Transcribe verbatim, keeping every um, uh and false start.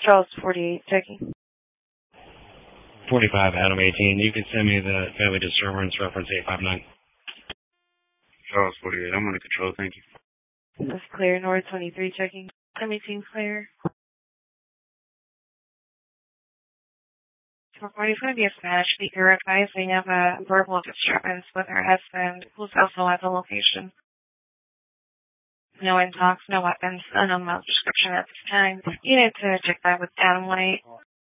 Charles forty-eight, checking. forty-five, Adam eighteen. You can send me the family disturbance reference eight five nine. Charles forty-eight, I'm under control, thank you. This is clear, North twenty-three, checking. M eighteen, clear. For forty-five, yes, Spanish speaker advising of a verbal disturbance with her husband, who's also at the location. No intox, no weapons, unknown description at this time. You need to check that with Adam White.